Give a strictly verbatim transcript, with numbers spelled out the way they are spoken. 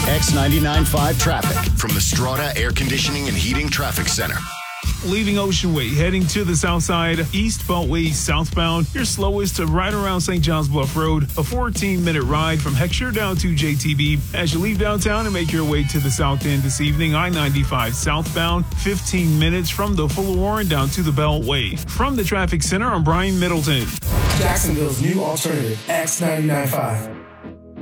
X ninety-nine point five traffic from the Strata Air Conditioning and Heating Traffic Center. Leaving Ocean Way, heading to the south side, East Beltway southbound. Your slowest right around Saint John's Bluff Road. A fourteen-minute ride from Heckscher down to J T B. As you leave downtown and make your way to the south end this evening, I ninety-five southbound. fifteen minutes from the Fuller Warren down to the Beltway. From the Traffic Center, I'm Brian Middleton. Jacksonville's new alternative, X ninety-nine point five.